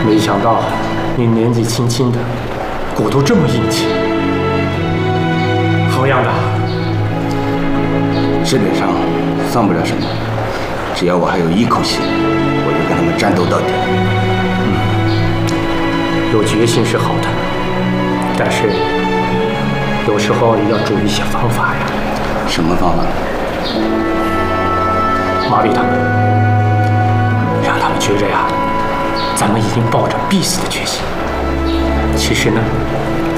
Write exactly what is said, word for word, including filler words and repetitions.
没想到你年纪轻轻的，骨头这么硬气。好样的！ 基本上算不了什么，只要我还有一口气，我就跟他们战斗到底。 嗯，有决心是好的，但是有时候也要注意一些方法呀。 什么方法？ 麻痹他们，让他们觉着呀，咱们已经抱着必死的决心。其实呢，